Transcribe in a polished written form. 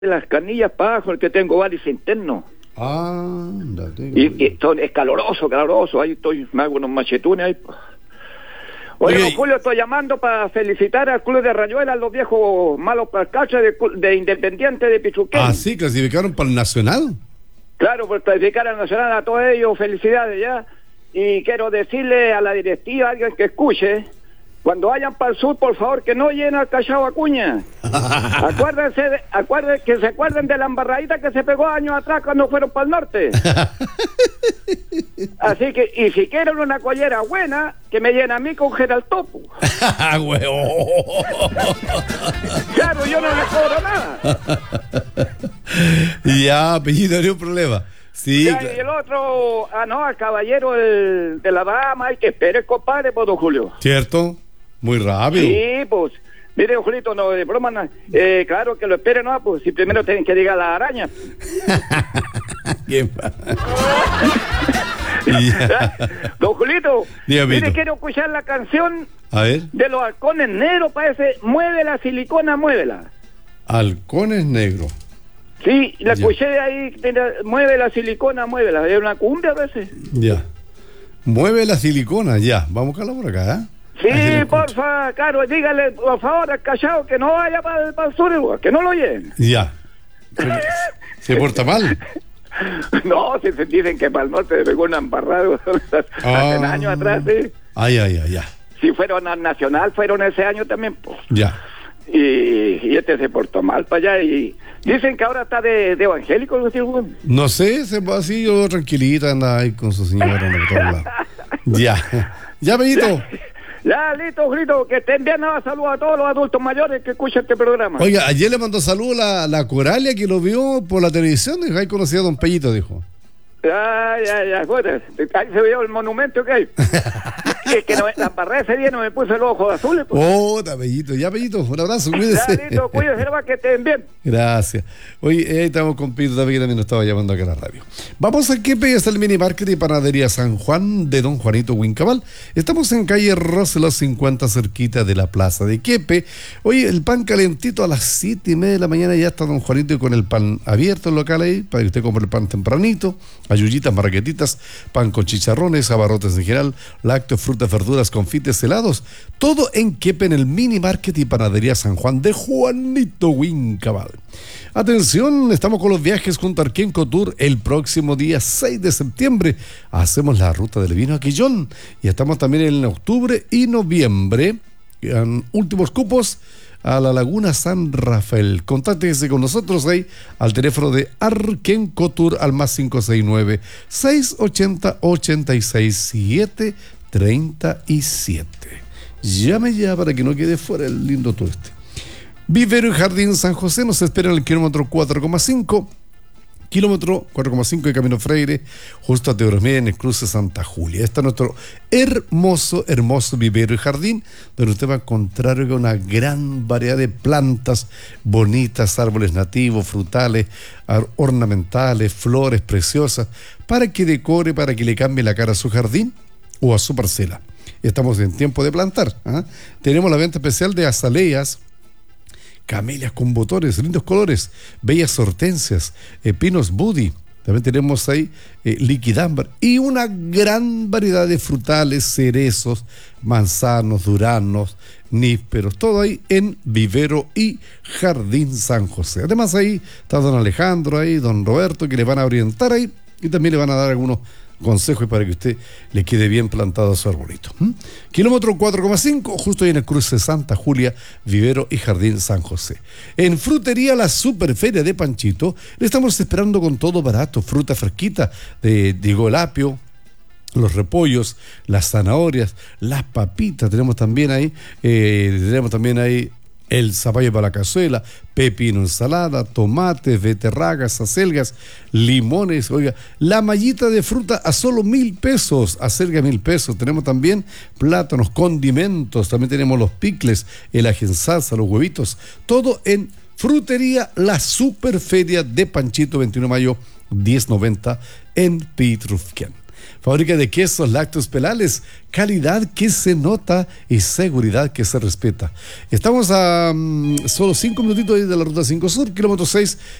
de las canillas para abajo, el que tengo varios internos. Es caloroso, ahí estoy, me hago unos machetunes ahí. Oye, don Julio, estoy llamando para felicitar al Club de Rayuela, los viejos malos palcachas de Independiente de Pichuquén. Ah, sí, clasificaron para el Nacional. Claro, por clasificar al Nacional, a todos ellos, felicidades ya. Y quiero decirle a la directiva, a alguien que escuche, cuando vayan para el sur, por favor, que no llenen al Cachao Acuña. Acuérdense que se acuerden de la embarradita que se pegó años atrás cuando fueron para el norte. Así que, y si quieren una collera buena, que me llenen a mí con Gerald Topo. Claro, yo no les cobro nada. Ya, apellido, no hay un problema. Sí, ya, y el otro, al caballero de la dama, hay que esperar, compadre, pues, don Julio. ¿Cierto? Muy rápido. Sí, pues. Mire, don Julito, no, de broma, no, claro que lo esperen, no, pues, si primero tienen que llegar las arañas. Don Julito, mire, quiero escuchar la canción de los halcones negros, parece, mueve la silicona, muévela. Halcones negros. Sí, la escuché ahí, mueve la silicona, muévela, es una cumbia a veces. Ya. Mueve la silicona, ya. Vamos a buscarla por acá, ¿eh? Sí, porfa, Caro, dígale, por favor, al Cachao que no vaya para el sur, que no lo lleve. Ya. ¿Se porta mal? No, se dicen que para el norte le pegó una embarrada hace años atrás, sí. Ya. Si fueron al Nacional, fueron ese año también, pues. Ya. Y este se portó mal para allá y dicen que ahora está de evangélico. No sé, se va así, yo tranquilita, anda ahí con su señora en otro lado. Ya, Bellito. Ya, listo, Grito, que estén bien. Saludos a todos los adultos mayores que escuchan este programa. Oiga, ayer le mandó saludos la Coralia, que lo vio por la televisión, dijo, ahí conocía a don Pellito, dijo. Ya, bueno, ahí se vio el monumento que hay. Es que la barrera ese día no me puse los ojos azules. Pues. Bellito, ya, Bellito, un abrazo, cuídese. Ya, listo, cuídese, que estén bien. Gracias. Oye, ahí estamos con Pito también, que también nos estaba llamando acá a la radio. Vamos a Quepe, hasta el mini market y panadería San Juan de don Juanito Huincabal. Estamos en calle Roseló 50, cerquita de la plaza de Quepe. Oye, el pan calentito a las 7:30 de la mañana, ya está don Juanito con el pan abierto el local ahí, para que usted compre el pan tempranito. Ayuyitas, marraquetitas, pan con chicharrones, abarrotes en general, lácteos, frutas, verduras, confites, helados. Todo en Quepe, en el mini market y panadería San Juan de Juanito Huincabal. Atención, estamos con los viajes junto a Arquenco Tour. El próximo día 6 de septiembre hacemos la ruta del vino a Quillón. Y estamos también en octubre y noviembre. En últimos cupos a la Laguna San Rafael. Contáctese con nosotros ahí al teléfono de Arquenco Tour al más 569-680-86737. Llame ya para que no quede fuera el lindo tour este. Vivero y Jardín San José nos espera en el kilómetro 4,5 de Camino Freire, justo a Teorosmeda, en el cruce Santa Julia. Está nuestro hermoso vivero y jardín, donde usted va a encontrar una gran variedad de plantas bonitas, árboles nativos, frutales, ornamentales, flores preciosas, para que decore, para que le cambie la cara a su jardín o a su parcela. Estamos en tiempo de plantar. Tenemos la venta especial de azaleas, camelias con botones, lindos colores, bellas hortensias, pinos Buddy. También tenemos ahí liquidámbar y una gran variedad de frutales, cerezos, manzanos, duranos, nísperos, todo ahí en Vivero y Jardín San José. Además ahí está don Alejandro, ahí don Roberto, que le van a orientar ahí y también le van a dar algunos consejos para que usted le quede bien plantado a su arbolito. Kilómetro 4,5, justo ahí en el cruce Santa Julia, Vivero y Jardín San José. En Frutería La Superferia de Panchito, le estamos esperando con todo barato, fruta fresquita de Diego el apio, los repollos, las zanahorias, las papitas, tenemos también ahí el zapallo para la cazuela, pepino, ensalada, tomates, beterragas, acelgas, limones. Oiga, la mallita de fruta a solo 1,000 pesos, acelga 1,000 pesos. Tenemos también plátanos, condimentos, también tenemos los picles, el ají en salsa, los huevitos, todo en Frutería La Superferia de Panchito, 21 de mayo, 1090 en Pitrufquén. Fábrica de quesos, lácteos, pelales, calidad que se nota y seguridad que se respeta. Estamos a solo 5 minutitos de la ruta 5 Sur, kilómetro 6,